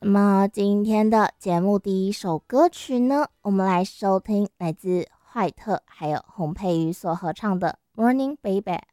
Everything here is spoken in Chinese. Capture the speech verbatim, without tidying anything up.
那么今天的节目第一首歌曲呢，我们来收听来自坏特还有洪佩瑜所合唱的《Morning Baby》。